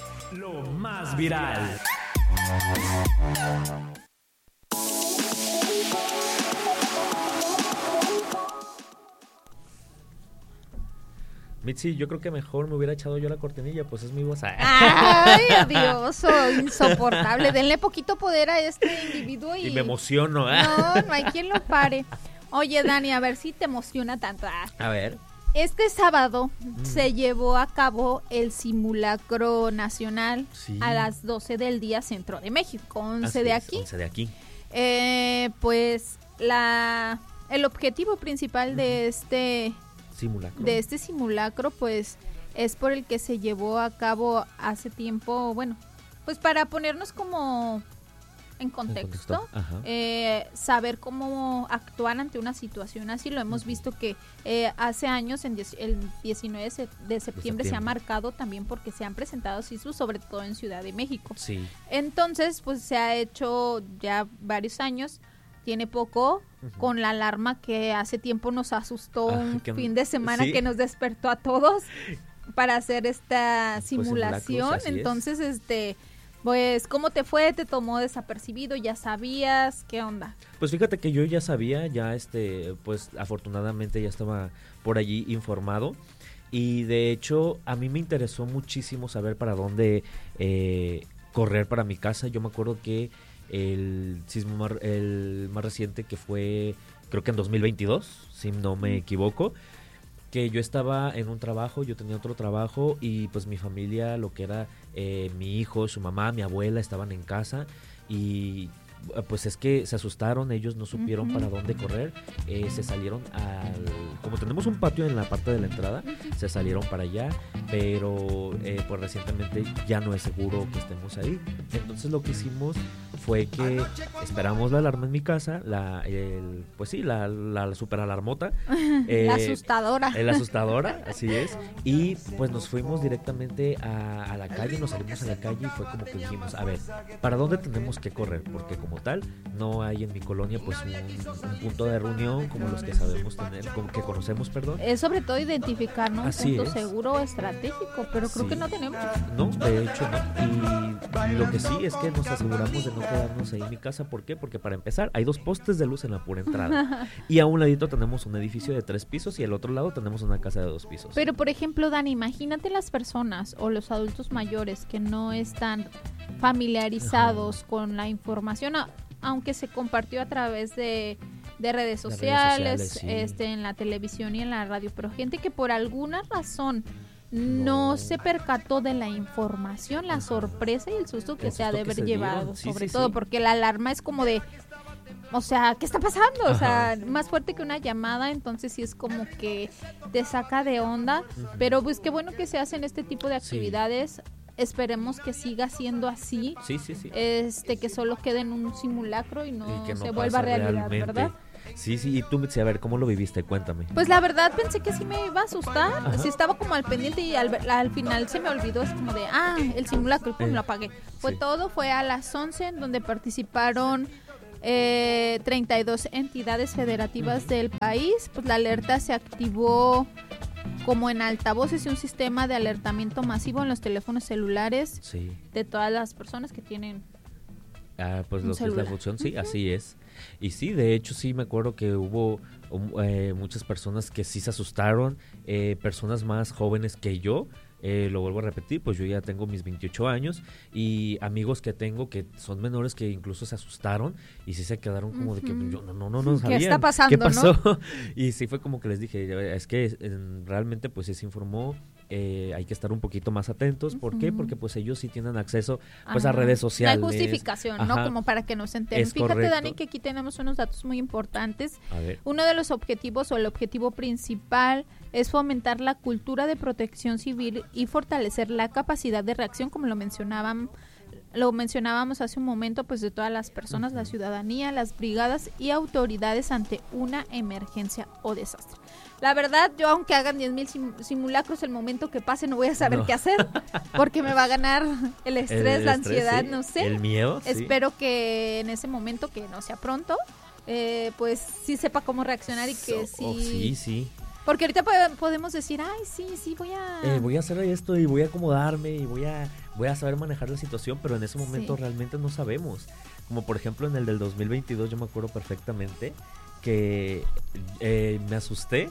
Lo más viral. Mitzi, yo creo que mejor me hubiera echado yo la cortinilla, pues es mi voz. Ay, odioso, insoportable. Denle poquito poder a este individuo y me emociono. No hay quien lo pare. Oye, Dani, a ver si te emociona tanto. A ver. Este sábado se llevó a cabo el simulacro nacional a las 12 del día, centro de México, 11 de aquí. 11 de aquí. Pues el objetivo principal de este simulacro, pues es por el que se llevó a cabo hace tiempo, bueno, pues para ponernos como en contexto. Saber cómo actuar ante una situación así. Lo hemos visto que hace años, el 19 de septiembre se ha marcado también porque se han presentado sismos, sobre todo en Ciudad de México. Sí. Entonces, pues se ha hecho ya varios años. Tiene poco, con la alarma que hace tiempo nos asustó un fin de semana que nos despertó a todos para hacer esta simulación. Entonces, pues, ¿cómo te fue? ¿Te tomó desapercibido? ¿Ya sabías? ¿Qué onda? Pues fíjate que yo ya sabía, ya pues afortunadamente ya estaba por allí informado. Y de hecho, a mí me interesó muchísimo saber para dónde correr para mi casa. Yo me acuerdo que el sismo el más reciente, que fue creo que en 2022, si no me equivoco, que yo estaba en un trabajo, yo tenía otro trabajo y pues mi familia, lo que era mi hijo, su mamá, mi abuela estaban en casa y pues es que se asustaron, ellos no supieron para dónde correr, se salieron como tenemos un patio en la parte de la entrada, se salieron para allá, pero pues recientemente ya no es seguro que estemos ahí. Entonces lo que hicimos fue que esperamos la alarma en mi casa, la super alarmota, la asustadora, la asustadora, así es, y pues nos fuimos directamente a la calle, nos salimos a la calle y fue como que dijimos, a ver, ¿para dónde tenemos que correr? Porque como tal, no hay en mi colonia pues un punto de reunión como los que sabemos tener, como que conocemos, perdón. Es sobre todo identificar, ¿no? Un punto es. seguro o estratégico, pero creo que no tenemos. No, de hecho no. Y lo que sí es que nos aseguramos de no quedarnos ahí en mi casa. ¿Por qué? Porque para empezar hay 2 postes de luz en la pura entrada. Y a un ladito tenemos un edificio de 3 pisos y al otro lado tenemos una casa de 2 pisos. Pero por ejemplo, Dani, imagínate las personas o los adultos mayores que no están familiarizados con la información, aunque se compartió a través de redes sociales, en la televisión y en la radio, pero gente que por alguna razón no se percató de la información, la sorpresa y el susto que se ha de haber llevado, sobre todo porque la alarma es como de, o sea, ¿qué está pasando? O sea, más fuerte que una llamada, entonces sí es como que te saca de onda, pero pues qué bueno que se hacen este tipo de actividades. Esperemos que siga siendo así. Sí. Que solo quede en un simulacro y no, que no se vuelva realidad, realmente. ¿verdad? Sí, y tú, a ver, ¿cómo lo viviste? Cuéntame. Pues la verdad pensé que sí me iba a asustar. Sí estaba como al pendiente y al final se me olvidó. Es como de, el simulacro, y lo apagué. Fue a las 11 en donde participaron 32 entidades federativas del país. Pues la alerta se activó como en altavoces y un sistema de alertamiento masivo en los teléfonos celulares de todas las personas que tienen pues lo que es la función, sí, así es. Y sí, de hecho sí me acuerdo que hubo muchas personas que sí se asustaron, personas más jóvenes que yo. Lo vuelvo a repetir, pues yo ya tengo mis 28 años y amigos que tengo que son menores que incluso se asustaron y sí se quedaron como de que yo no sabía. ¿Qué está pasando? ¿Qué pasó? ¿No? Y sí fue como que les dije, es que realmente pues sí se informó, hay que estar un poquito más atentos. ¿Por qué? Porque pues ellos sí tienen acceso pues a redes sociales. No hay justificación, ¿no? Como para que nos enteren. Es Fíjate, correcto. Dani, que aquí tenemos unos datos muy importantes. A ver. Uno de los objetivos o el objetivo principal es fomentar la cultura de protección civil y fortalecer la capacidad de reacción, como lo mencionábamos hace un momento, pues de todas las personas, la ciudadanía, las brigadas y autoridades ante una emergencia o desastre. La verdad, yo aunque hagan 10,000 simulacros, el momento que pase no voy a saber qué hacer, porque me va a ganar el estrés, la ansiedad, sí. No sé. El miedo, Espero que en ese momento, que no sea pronto, pues sí sepa cómo reaccionar y que sí. Porque ahorita podemos decir, ay, sí, voy a hacer esto y voy a acomodarme y voy a saber manejar la situación, pero en ese momento realmente no sabemos. Como por ejemplo en el del 2022 yo me acuerdo perfectamente que me asusté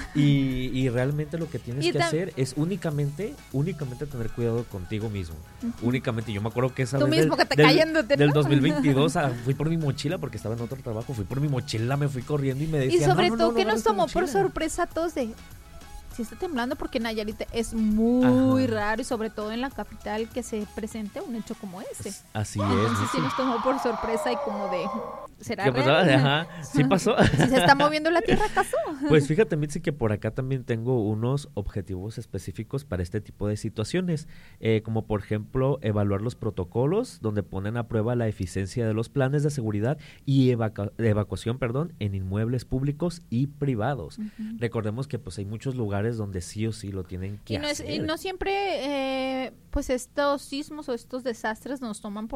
y realmente lo que tienes que hacer es únicamente tener cuidado contigo mismo. Únicamente, yo me acuerdo que esa tú vez mismo que te cayéndote, del 2022 fui por mi mochila porque estaba en otro trabajo, fui por mi mochila, me fui corriendo y me decían, y sobre todo que nos tomó mochila por sorpresa a todos de si está temblando, porque en Nayarit es muy raro y sobre todo en la capital que se presente un hecho como este. Así es. Entonces sí nos tomó por sorpresa y como de, ¿será ¿qué real? pasó? Ajá, sí pasó. ¿Si se está moviendo la tierra acaso? Pues fíjate, Mitzi, que por acá también tengo unos objetivos específicos para este tipo de situaciones, como por ejemplo evaluar los protocolos donde ponen a prueba la eficiencia de los planes de seguridad y evacuación, en inmuebles públicos y privados. Recordemos que pues hay muchos lugares donde sí o sí lo tienen que hacer. Y no siempre pues estos sismos o estos desastres nos toman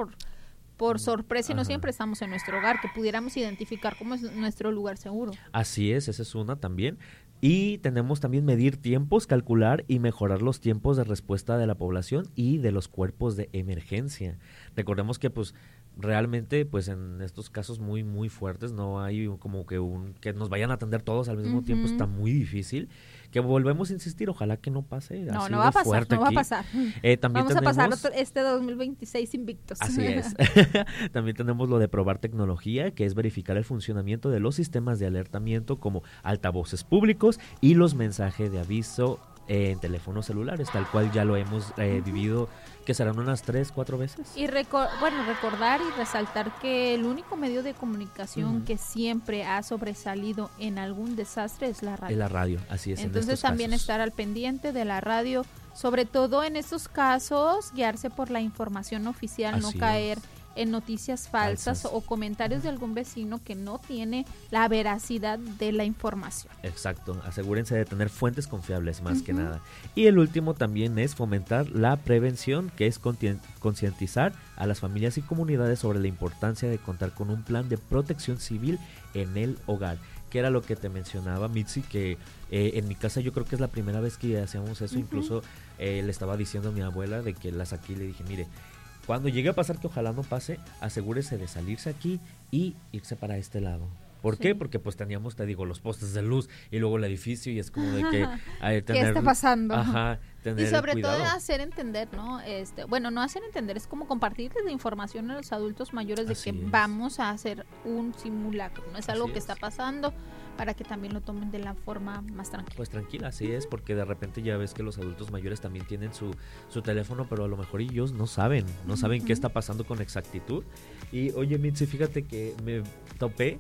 por sorpresa y no siempre estamos en nuestro hogar, que pudiéramos identificar cómo es nuestro lugar seguro. Así es, esa es una también. Y tenemos también medir tiempos, calcular y mejorar los tiempos de respuesta de la población y de los cuerpos de emergencia. Recordemos que pues realmente pues en estos casos muy muy fuertes no hay como que que nos vayan a atender todos al mismo tiempo, está muy difícil. Que volvemos a insistir, ojalá que no pase. No va a pasar, no va a pasar. También vamos a pasar este 2026 invictos. Así es. También tenemos lo de probar tecnología, que es verificar el funcionamiento de los sistemas de alertamiento como altavoces públicos y los mensajes de aviso en teléfonos celulares, tal cual ya lo hemos vivido, que serán unas 3-4 veces. Y recordar y resaltar que el único medio de comunicación que siempre ha sobresalido en algún desastre es la radio. Es la radio, así es. Entonces también estar al pendiente de la radio, sobre todo en estos casos, guiarse por la información oficial, así no caer en noticias falsas o comentarios de algún vecino que no tiene la veracidad de la información. Exacto, asegúrense de tener fuentes confiables más que nada. Y el último también es fomentar la prevención, que es concientizar a las familias y comunidades sobre la importancia de contar con un plan de protección civil en el hogar, que era lo que te mencionaba, Mitzi, que en mi casa yo creo que es la primera vez que hacíamos eso. Incluso le estaba diciendo a mi abuela de que la saqué y le dije, mire, cuando llegue a pasar, que ojalá no pase, asegúrese de salirse aquí y irse para este lado. ¿Por qué? Porque pues teníamos, te digo, los postes de luz y luego el edificio y es como de que tener, ¿qué está pasando? Tener y sobre cuidado. todo hacer entender, ¿no? No hacer entender, es como compartirles la información a los adultos mayores de que vamos a hacer un simulacro, no es algo que está pasando, para que también lo tomen de la forma más tranquila. Pues tranquila, así es, porque de repente ya ves que los adultos mayores también tienen su teléfono, pero a lo mejor ellos no saben qué está pasando con exactitud. Y oye, Mitzi, fíjate que me topé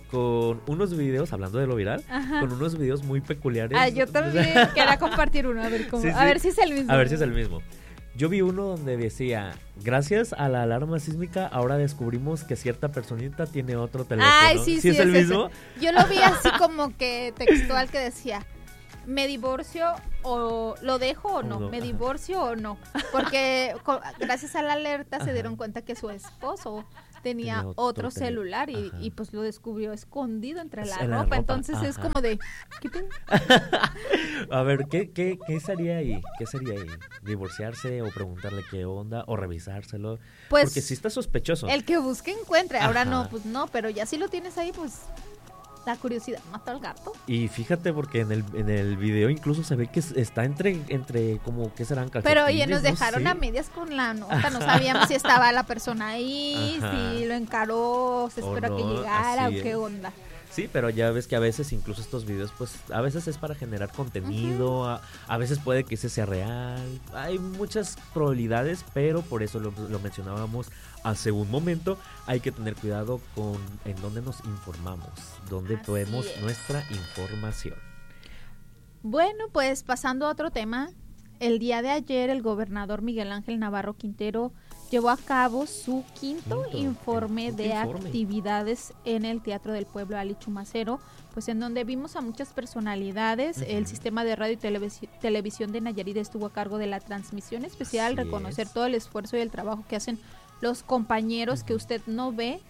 con unos videos, hablando de lo viral, con unos videos muy peculiares. Yo también quería compartir uno, a ver cómo, a ver si es el mismo. A ver si es el mismo. Yo vi uno donde decía, gracias a la alarma sísmica, ahora descubrimos que cierta personita tiene otro teléfono. Ay, sí, ¿Es el mismo? Ese. Yo lo vi así como que textual que decía, ¿me divorcio o lo dejo o no? ¿Me divorcio o no? Porque gracias a la alerta se dieron cuenta que su esposo tenía otro celular y pues lo descubrió escondido entre la ropa. Entonces es como de ¿qué a ver, ¿qué sería ahí? ¿Qué sería ahí? ¿Divorciarse o preguntarle qué onda o revisárselo? Pues porque si está sospechoso. El que busque encuentre. Ahora no, pues no, pero ya si lo tienes ahí, pues la curiosidad mata al gato. Y fíjate, porque en el video incluso se ve que está entre como que serán calcetines. Pero oye, nos dejaron a medias con la nota, no sabíamos si estaba la persona ahí, si lo encaró, se esperó que llegara o qué onda. Sí, pero ya ves que a veces incluso estos videos, pues a veces es para generar contenido, a veces puede que ese sea real, hay muchas probabilidades, pero por eso lo mencionábamos hace un momento, hay que tener cuidado con en dónde nos informamos, dónde vemos nuestra información. Bueno, pues pasando a otro tema, el día de ayer el gobernador Miguel Ángel Navarro Quintero llevó a cabo su quinto informe de actividades en el Teatro del Pueblo Ali Chumacero, pues en donde vimos a muchas personalidades. El sistema de radio y televisión de Nayarit estuvo a cargo de la transmisión especial, reconocer todo el esfuerzo y el trabajo que hacen los compañeros que usted no ve,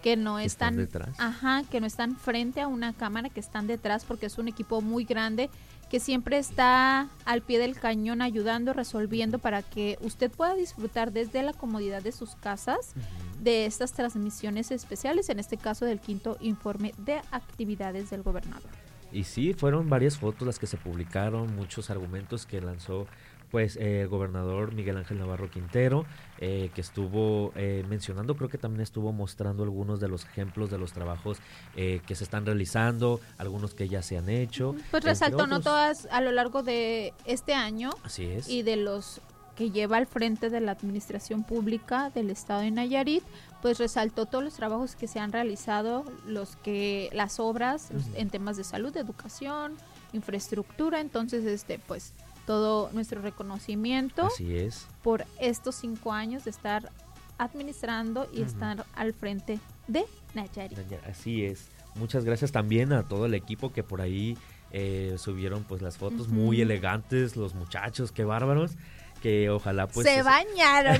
que no están están detrás. que no están frente a una cámara, que están detrás, porque es un equipo muy grande que siempre está al pie del cañón ayudando, resolviendo para que usted pueda disfrutar desde la comodidad de sus casas de estas transmisiones especiales, en este caso del quinto informe de actividades del gobernador. Y sí, fueron varias fotos las que se publicaron, muchos argumentos que lanzó pues el gobernador Miguel Ángel Navarro Quintero, que estuvo mencionando, creo que también estuvo mostrando algunos de los ejemplos de los trabajos que se están realizando, algunos que ya se han hecho. Pues resaltó, ¿no? Todas a lo largo de este año. Así es. Y de los que lleva al frente de la administración pública del estado de Nayarit, pues resaltó todos los trabajos que se han realizado, las obras en temas de salud, educación, infraestructura. Entonces, pues todo nuestro reconocimiento. Así es. Por estos 5 años de estar administrando y estar al frente de Nayarit. Así es. Muchas gracias también a todo el equipo que por ahí subieron pues las fotos muy elegantes, los muchachos, qué bárbaros. Que ojalá pues se bañaron.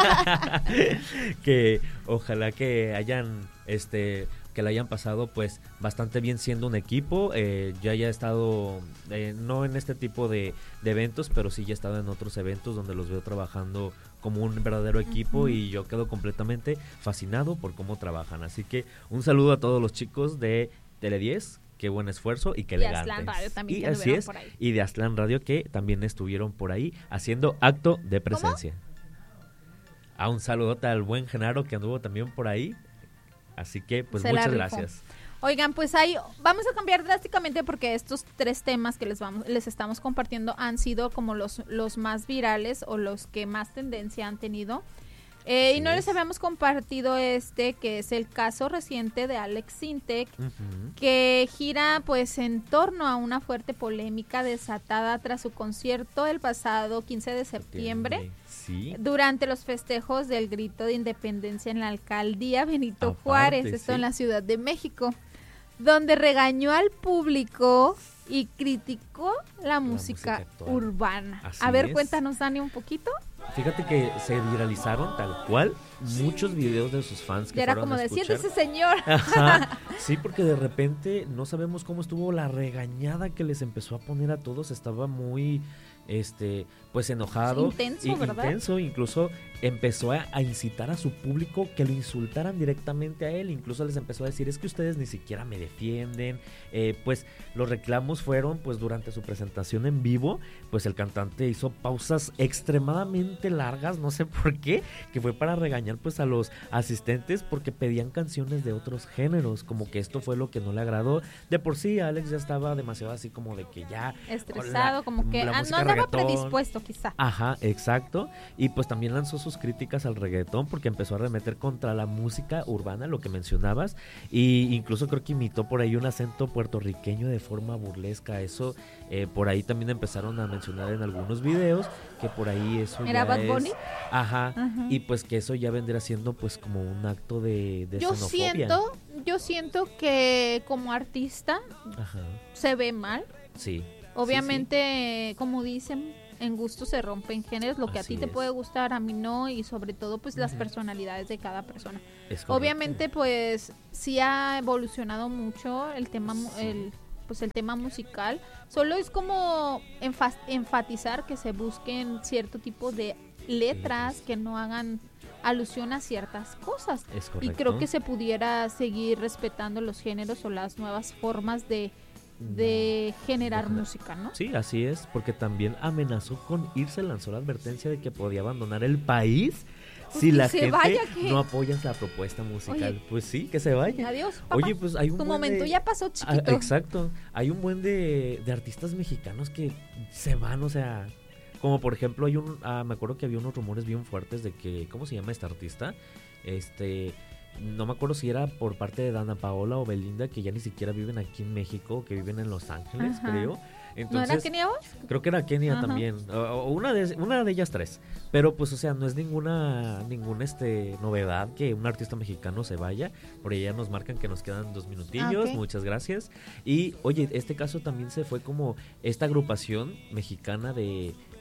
Que ojalá que hayan que la hayan pasado pues bastante bien siendo un equipo. Yo haya estado no en este tipo de eventos, pero sí ya he estado en otros eventos donde los veo trabajando como un verdadero equipo y yo quedo completamente fascinado por cómo trabajan. Así que un saludo a todos los chicos de Tele 10. Qué buen esfuerzo y qué elegantes. Aztlán Radio también, y que así es, por ahí. y de Aztlán Radio que también estuvieron por ahí haciendo acto de presencia. A un saludote al buen Genaro que anduvo también por ahí. Así que pues Se muchas gracias. Oigan, pues ahí vamos a cambiar drásticamente porque estos 3 temas que les estamos compartiendo han sido como los más virales o los que más tendencia han tenido. Y no les habíamos compartido que es el caso reciente de Alex Sintek, que gira pues en torno a una fuerte polémica desatada tras su concierto el pasado 15 de septiembre, durante los festejos del grito de independencia en la alcaldía Benito Juárez, esto en la Ciudad de México, donde regañó al público y criticó la música urbana. A ver, cuéntanos, Dani, un poquito. Fíjate que se viralizaron tal cual muchos videos de sus fans que era fueron como a decir escuchar. ese señor. Ajá. Sí, porque de repente no sabemos cómo estuvo la regañada que les empezó a poner a todos. Estaba muy pues enojado, intenso, ¿verdad? Intenso, incluso empezó a incitar a su público que lo insultaran directamente a él, incluso les empezó a decir, es que ustedes ni siquiera me defienden. Pues los reclamos fueron pues durante su presentación en vivo, pues el cantante hizo pausas extremadamente largas, no sé por qué, que fue para regañar pues a los asistentes porque pedían canciones de otros géneros, como que esto fue lo que no le agradó. De por sí Alex ya estaba demasiado así como de que ya estresado, como que no andaba predispuesto quizá. Ajá, exacto. Y pues también lanzó sus críticas al reggaetón porque empezó a arremeter contra la música urbana, lo que mencionabas, y incluso creo que imitó por ahí un acento puertorriqueño de forma burlesca. Eso por ahí también empezaron a mencionar en algunos videos que por ahí eso ¿era Bad Bunny? Ajá, y pues que eso ya vendría siendo pues como un acto de xenofobia. Yo siento que como artista se ve mal. Sí. Obviamente, como dicen, en gusto se rompen géneros, lo que a ti te puede gustar, a mí no, y sobre todo pues las personalidades de cada persona. Obviamente pues sí ha evolucionado mucho el tema el tema musical, solo es como enfatizar que se busquen cierto tipo de letras que no hagan alusión a ciertas cosas. Y creo que se pudiera seguir respetando los géneros o las nuevas formas de generar música, ¿no? Sí, así es, porque también amenazó con irse, lanzó la advertencia de que podía abandonar el país si la gente no apoya la propuesta musical. Oye, pues sí, que se vaya. Adiós, papá. Oye, pues hay un tu momento ya pasó, chiquito. Exacto, hay un buen de artistas mexicanos que se van, o sea, como por ejemplo hay me acuerdo que había unos rumores bien fuertes de que, ¿cómo se llama este artista? No me acuerdo si era por parte de Dana Paola o Belinda, que ya ni siquiera viven aquí en México, que viven en Los Ángeles, creo. Entonces, ¿no era Kenia Oz? Creo que era Kenia también, o una de ellas 3. Pero pues, o sea, no es ninguna novedad que un artista mexicano se vaya. Por ahí ya nos marcan que nos quedan 2 minutillos, muchas gracias. Y, oye, este caso también se fue como esta agrupación mexicana de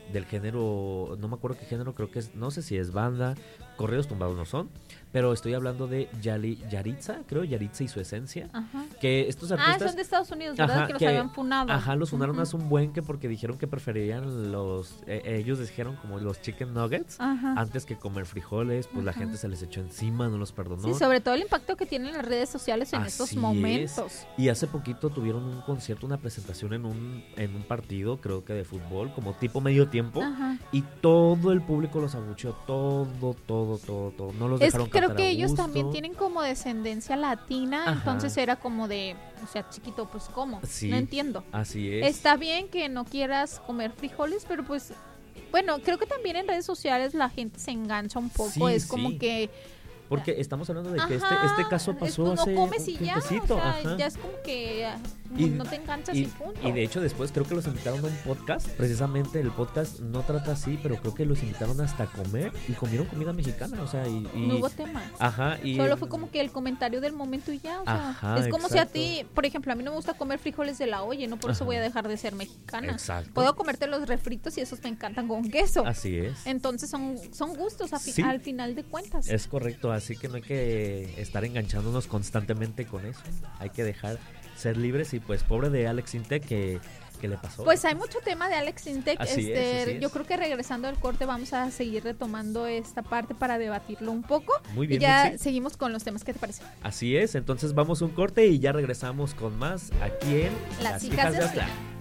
del género, no me acuerdo qué género, creo que es, no sé si es banda, corridos tumbados no son, pero estoy hablando de Yaritza, creo, Yaritza y su esencia, Ajá. que estos artistas... son de Estados Unidos, ¿verdad? Ajá, Que los habían funado. Ajá, los funaron Ujú. hace un buen que porque dijeron que preferían ellos dijeron como los chicken nuggets Ajá. antes que comer frijoles, pues la Ajá. gente se les echó encima, no los perdonó. Sí, sobre todo el impacto que tienen las redes sociales en estos Así momentos. es. Y hace poquito tuvieron un concierto, una presentación en un partido, creo que de fútbol, como tipo medio tiempo, Ajá. y todo el público los abucheó, todo. No los Es dejaron que creo cantar que a ellos gusto. también tienen como descendencia latina, Ajá. entonces era como de, o sea, chiquito, pues ¿cómo? Sí. No entiendo. Así es. Está bien que no quieras comer frijoles, pero pues, bueno, creo que también en redes sociales la gente se engancha un poco, Sí, es como sí. que... Porque estamos hablando de que Ajá, este caso pasó pues, hace no comes un y ya, o tiempecito, sea, ajá. ya es como que Y- no te enganchas y punto. Y de hecho después creo que los invitaron a un podcast, precisamente el podcast no trata así, pero creo que los invitaron hasta a comer y comieron comida mexicana, o sea, y No hubo tema. ajá, y Solo fue como que el comentario del momento y ya, o sea, Ajá, es como si a exacto. ti, por ejemplo, a mí no me gusta comer frijoles de la olla, no por eso Ajá. voy a dejar de ser mexicana. Exacto. Puedo comerte los refritos y esos me encantan con queso. Así es. Entonces son gustos Sí. al final de cuentas. Es correcto, así que no hay que estar enganchándonos constantemente con eso. Hay que dejar ser libres y pues pobre de Alex Intec que le pasó. Pues hay mucho tema de Alex Intec. Así es. Yo creo que regresando al corte vamos a seguir retomando esta parte para debatirlo un poco. Muy bien, y ya Mitzi. seguimos con los temas. ¿Qué te parece? Así es, entonces vamos a un corte y ya regresamos con más aquí en Las hijas de Aztlán. Aztlán.